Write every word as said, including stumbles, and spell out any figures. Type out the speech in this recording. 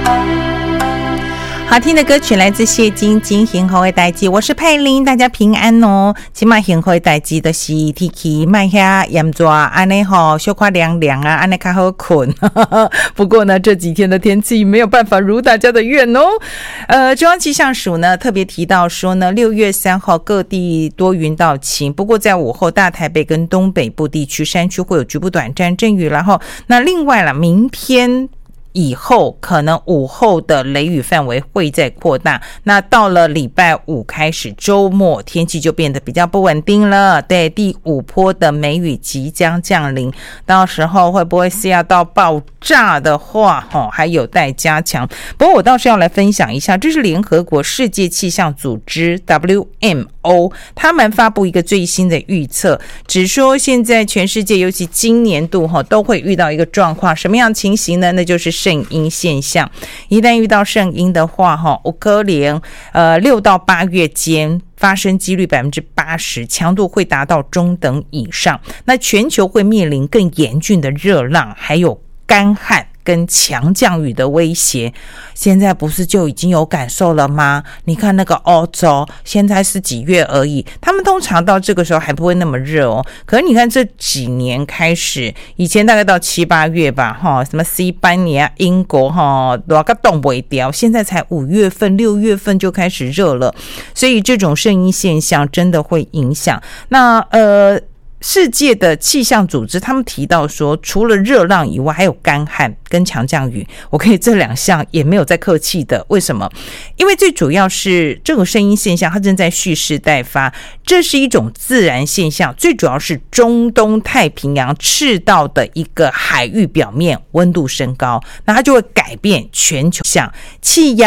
好听的歌曲来自谢金金幸福的代志，我是佩玲，大家平安哦。今晚幸福的代志就是天气卖下炎热，安尼吼小可凉凉啊，安尼较好困。不过呢，这几天的天气没有办法如大家的愿哦。呃，中央气象署呢特别提到说呢，六月三号各地多云到晴，不过在午后大台北跟东北部地区山区会有局部短暂阵雨，然后那另外啦，明天以后可能午后的雷雨范围会再扩大，那到了礼拜五开始周末天气就变得比较不稳定了，对，第五波的梅雨即将降临，到时候会不会下到爆炸的话还有待加强。不过我倒是要来分享一下，这是联合国世界气象组织 W M O 他们发布一个最新的预测，只说现在全世界尤其今年度都会遇到一个状况，什么样情形呢？那就是圣婴现象。一旦遇到圣婴的话，有可能呃六到八月间发生几率百分之八十，强度会达到中等以上。那全球会面临更严峻的热浪，还有干旱跟强降雨的威胁。现在不是就已经有感受了吗？你看那个欧洲现在是几月而已，他们通常到这个时候还不会那么热哦。可是你看这几年开始，以前大概到七八月吧，什么西班牙、英国都个冻不掉，现在才五月份、六月份就开始热了，所以这种圣婴现象真的会影响。那呃。世界的气象组织他们提到说，除了热浪以外还有干旱跟强降雨，我可以这两项也没有在客气的。为什么？因为最主要是这个圣婴现象它正在蓄势待发，这是一种自然现象，最主要是中东太平洋赤道的一个海域表面温度升高，那它就会改变全球向气压